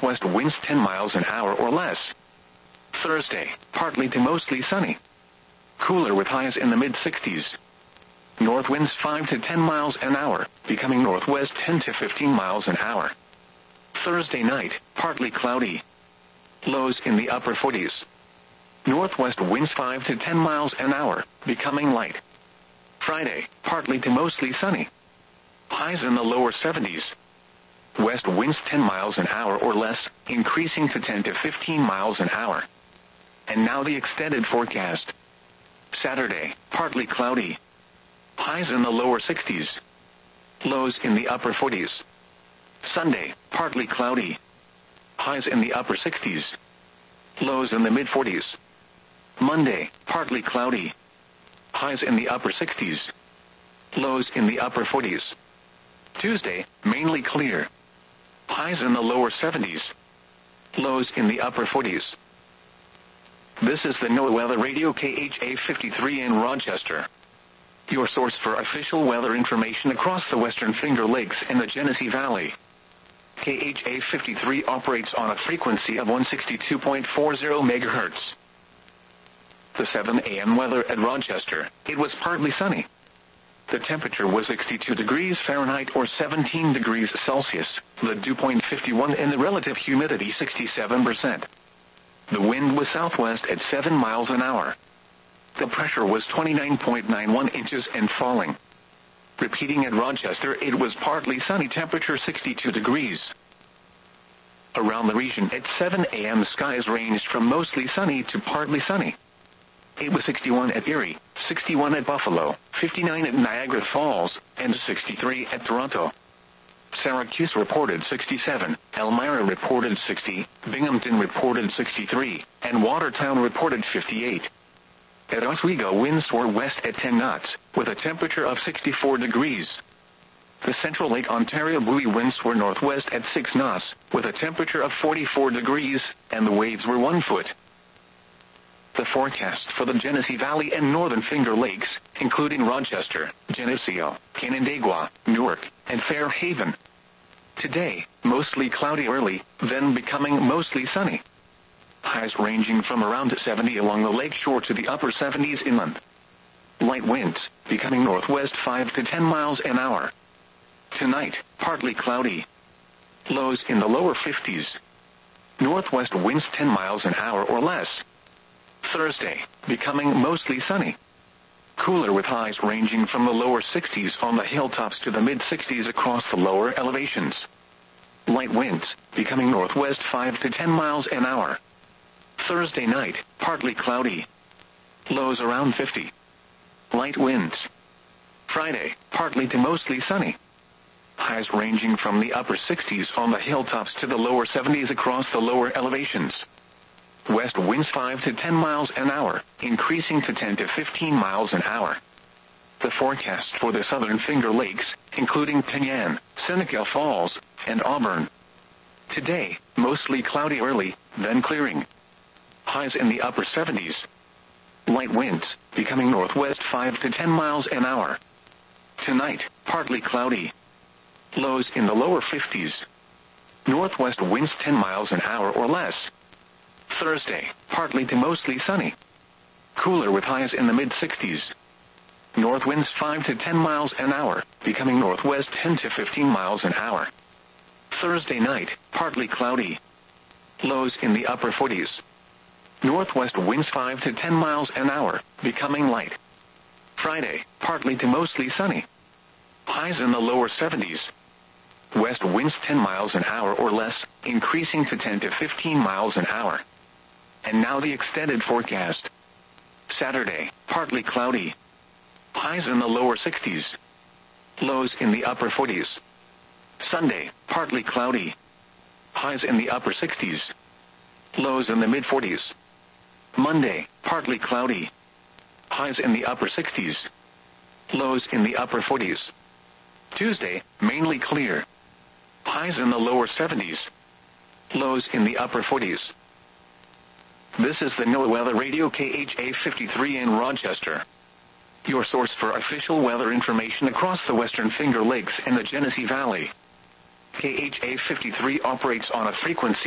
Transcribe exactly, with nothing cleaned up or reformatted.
Northwest winds ten miles an hour or less. Thursday, partly to mostly sunny. Cooler with highs in the mid sixties. North winds five to ten miles an hour, becoming northwest ten to fifteen miles an hour. Thursday night, partly cloudy. Lows in the upper forties. Northwest winds five to ten miles an hour, becoming light. Friday, partly to mostly sunny. Highs in the lower seventies. West winds ten miles an hour or less, increasing to ten to fifteen miles an hour. And now the extended forecast. Saturday, partly cloudy. Highs in the lower sixties. Lows in the upper forties. Sunday, partly cloudy. Highs in the upper sixties. Lows in the mid forties. Monday, partly cloudy. Highs in the upper sixties. Lows in the upper forties. Tuesday, mainly clear. Highs in the lower seventies. Lows in the upper forties. This is the NOAA Weather Radio K H A fifty-three in Rochester. Your source for official weather information across the Western Finger Lakes and the Genesee Valley. K H A fifty-three operates on a frequency of one sixty-two point four zero megahertz. The seven a m weather at Rochester, it was partly sunny. The temperature was sixty-two degrees Fahrenheit or seventeen degrees Celsius, the dew point fifty-one and the relative humidity sixty-seven percent. The wind was southwest at seven miles an hour. The pressure was twenty-nine point nine one inches and falling. Repeating at Rochester, it was partly sunny, temperature sixty-two degrees. Around the region at seven a m skies ranged from mostly sunny to partly sunny. It was sixty-one at Erie, sixty-one at Buffalo, fifty-nine at Niagara Falls, and sixty-three at Toronto. Syracuse reported sixty-seven, Elmira reported sixty, Binghamton reported sixty-three, and Watertown reported fifty-eight. At Oswego, winds were west at ten knots, with a temperature of sixty-four degrees. The Central Lake Ontario buoy winds were northwest at six knots, with a temperature of forty-four degrees, and the waves were one foot. The forecast for the Genesee Valley and Northern Finger Lakes, including Rochester, Geneseo, Canandaigua, Newark, and Fairhaven. Today, mostly cloudy early, then becoming mostly sunny. Highs ranging from around seventy along the lake shore to the upper seventies inland. Light winds, becoming northwest five to ten miles an hour. Tonight, partly cloudy. Lows in the lower fifties. Northwest winds ten miles an hour or less. Thursday, becoming mostly sunny. Cooler with highs ranging from the lower sixties on the hilltops to the mid sixties across the lower elevations. Light winds, becoming northwest five to ten miles an hour. Thursday night, partly cloudy. Lows around fifty. Light winds. Friday, partly to mostly sunny. Highs ranging from the upper sixties on the hilltops to the lower seventies across the lower elevations. West winds five to ten miles an hour, increasing to ten to fifteen miles an hour. The forecast for the Southern Finger Lakes, including Penyan, Seneca Falls, and Auburn. Today, mostly cloudy early, then clearing. Highs in the upper seventies. Light winds, becoming northwest five to ten miles an hour. Tonight, partly cloudy. Lows in the lower fifties. Northwest winds ten miles an hour or less. Thursday, partly to mostly sunny. Cooler with highs in the mid sixties. North winds five to ten miles an hour, becoming northwest ten to fifteen miles an hour. Thursday night, partly cloudy. Lows in the upper forties. Northwest winds five to ten miles an hour, becoming light. Friday, partly to mostly sunny. Highs in the lower seventies. West winds ten miles an hour or less, increasing to ten to fifteen miles an hour. And now the extended forecast. Saturday, partly cloudy. Highs in the lower sixties. Lows in the upper forties. Sunday, partly cloudy. Highs in the upper sixties. Lows in the mid forties. Monday, partly cloudy. Highs in the upper sixties. Lows in the upper forties. Tuesday, mainly clear. Highs in the lower seventies. Lows in the upper forties. This is the NOAA Weather Radio K H A fifty-three in Rochester. Your source for official weather information across the Western Finger Lakes and the Genesee Valley. K H A fifty-three operates on a frequency